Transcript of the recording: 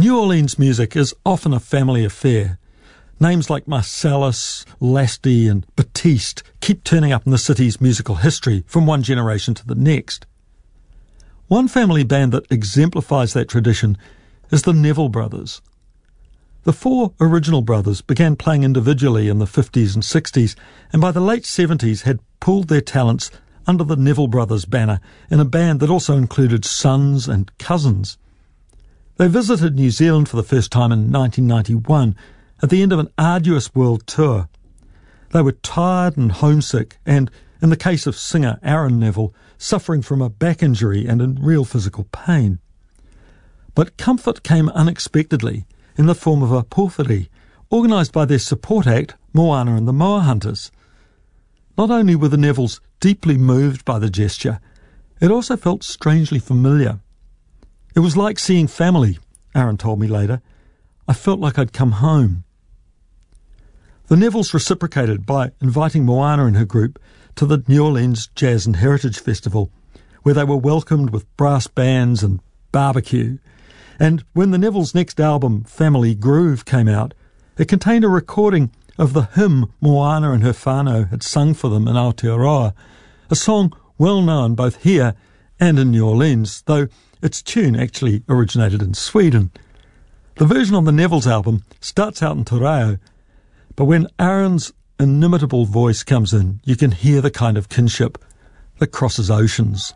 New Orleans music is often a family affair. Names like Marcellus, Lasty and Batiste keep turning up in the city's musical history from one generation to the next. One family band that exemplifies that tradition is the Neville Brothers. The four original brothers began playing individually in the 50s and 60s, and by the late 70s had pooled their talents under the Neville Brothers banner in a band that also included sons and cousins. They visited New Zealand for the first time in 1991 at the end of an arduous world tour. They were tired and homesick and, in the case of singer Aaron Neville, suffering from a back injury and in real physical pain. But comfort came unexpectedly in the form of a pōwhiri, organised by their support act, Moana and the Moa Hunters. Not only were the Nevilles deeply moved by the gesture, it also felt strangely familiar. It was like seeing family, Aaron told me later. I felt like I'd come home. The Nevilles reciprocated by inviting Moana and her group to the New Orleans Jazz and Heritage Festival, where they were welcomed with brass bands and barbecue. And when the Nevilles' next album, Family Groove, came out, it contained a recording of the hymn Moana and her whānau had sung for them in Aotearoa, a song well known both here and in New Orleans, though its tune actually originated in Sweden. The version on the Nevilles album starts out in Te Reo, but when Aaron's inimitable voice comes in, you can hear the kind of kinship that crosses oceans.